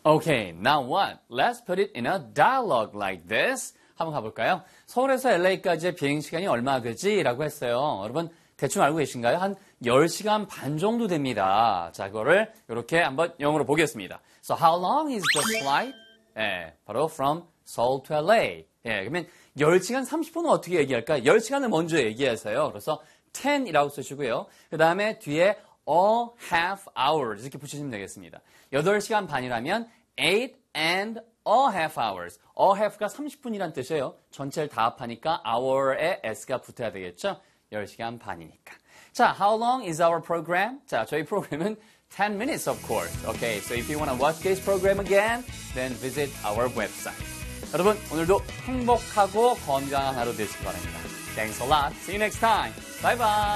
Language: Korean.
Okay, now what? Let's put it in a dialogue like this. 한번 가볼까요? 서울에서 LA까지의 비행시간이 얼마 되지? 라고 했어요. 여러분 대충 알고 계신가요? 한 10시간 반 정도 됩니다. 자, 그거를 이렇게 한번 영어로 보겠습니다. So how long is the flight? 예, 바로 from Seoul to LA. 예, 그러면 10시간 30분은 어떻게 얘기할까? 10시간을 먼저 얘기하세요. 그래서 10이라고 쓰시고요. 그 다음에 뒤에 a half hours 이렇게 붙이시면 되겠습니다. 8시간 반이라면 8 and a half hours. a half가 30분이란 뜻이에요. 전체를 다 합하니까 hour에 s가 붙어야 되겠죠? 10시간 반이니까. 자, how long is our program? 자, 저희 프로그램은 10 minutes, of course. Okay, so if you want to watch this program again, then visit our website. 여러분, 오늘도 행복하고 건강한 하루 되시기 바랍니다. Thanks a lot. See you next time. Bye bye.